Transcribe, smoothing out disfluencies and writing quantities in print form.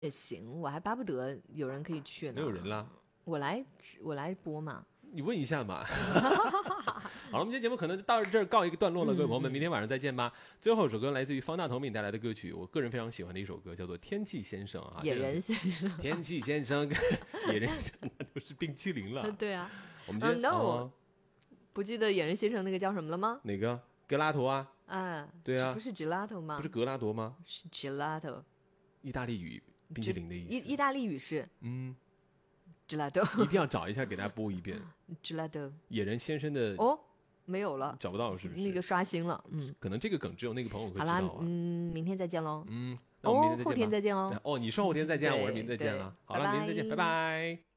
也行，我还巴不得有人可以去呢。 没有人啦， 我来播嘛。 你问一下嘛。好了，我们今天节目可能到这儿告一个段落了，各位朋友们，明天晚上再见吧。最后一首歌来自于方大同给你带来的歌曲，我个人非常喜欢的一首歌，叫做《天气先生》啊。 野人先生， 天气先生跟野人先生那都是冰淇淋了。 对啊， 我们今天那我不记得野人先生那个叫什么了吗？ 哪个？格拉托啊？对啊， 不是 gelato 吗？ 不是格拉多吗？ 是 gelato， 意大利语冰淇淋的意思。 意大利语是gelato， 一定要找一下给大家播一遍。 gelato， 野人先生的没有了， 找不到是不是？ 那个刷新了，可能这个梗只有那个朋友会知道好啦，明天再见喽。 那我们明天再见吧。 后天再见哦。 你说后天再见，我是明天再见了。好了，明天再见，拜拜。